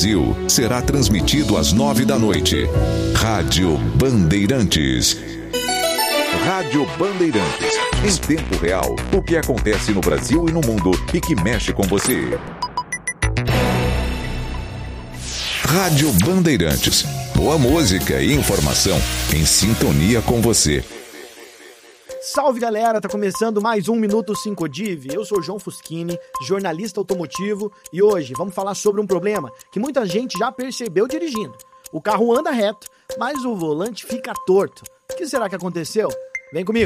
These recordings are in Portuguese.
Brasil. Será transmitido às 9 da noite. Rádio Bandeirantes. Rádio Bandeirantes. Em tempo real, o que acontece no Brasil e no mundo e que mexe com você. Rádio Bandeirantes. Boa música e informação em sintonia com você. Salve galera, tá começando mais um Minuto 5 Div. Eu sou o João Fuschini, jornalista automotivo, e hoje vamos falar sobre um problema que muita gente já percebeu dirigindo. O carro anda reto, mas o volante fica torto. O que será que aconteceu? Vem comigo.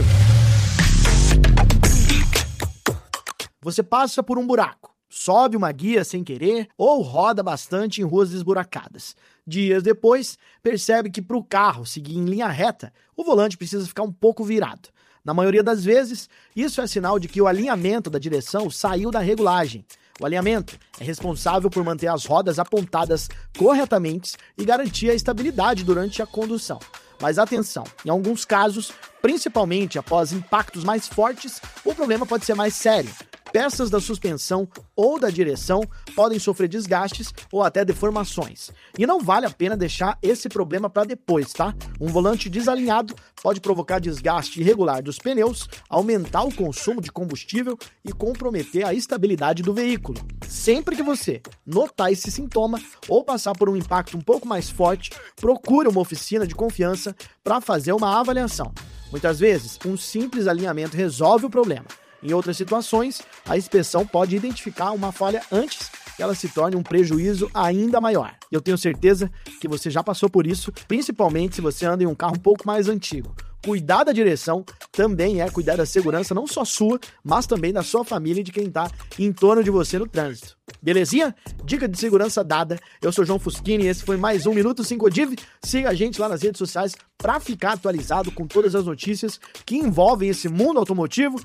Você passa por um buraco, sobe uma guia sem querer ou roda bastante em ruas esburacadas. Dias depois, percebe que para o carro seguir em linha reta, o volante precisa ficar um pouco virado. Na maioria das vezes, isso é sinal de que o alinhamento da direção saiu da regulagem. O alinhamento é responsável por manter as rodas apontadas corretamente e garantir a estabilidade durante a condução. Mas atenção, em alguns casos, principalmente após impactos mais fortes, o problema pode ser mais sério. Peças da suspensão ou da direção podem sofrer desgastes ou até deformações. E não vale a pena deixar esse problema para depois, tá? Um volante desalinhado pode provocar desgaste irregular dos pneus, aumentar o consumo de combustível e comprometer a estabilidade do veículo. Sempre que você notar esse sintoma ou passar por um impacto um pouco mais forte, procure uma oficina de confiança para fazer uma avaliação. Muitas vezes, um simples alinhamento resolve o problema. Em outras situações, a inspeção pode identificar uma falha antes que ela se torne um prejuízo ainda maior. Eu tenho certeza que você já passou por isso, principalmente se você anda em um carro um pouco mais antigo. Cuidar da direção também é cuidar da segurança não só sua, mas também da sua família e de quem está em torno de você no trânsito. Belezinha? Dica de segurança dada. Eu sou João Fuschini e esse foi mais um Minuto 5 Div. Siga a gente lá nas redes sociais para ficar atualizado com todas as notícias que envolvem esse mundo automotivo,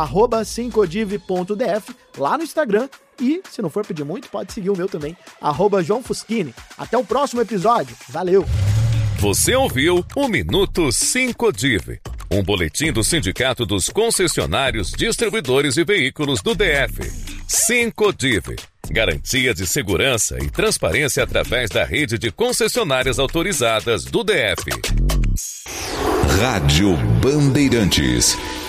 @5div.df lá no Instagram. E, se não for pedir muito, pode seguir o meu também, @João Fuschini. Até o próximo episódio. Valeu! Você ouviu o Minuto 5 Div, um boletim do Sindicato dos Concessionários Distribuidores de Veículos do DF. 5 Div, garantia de segurança e transparência através da rede de concessionárias autorizadas do DF. Rádio Bandeirantes.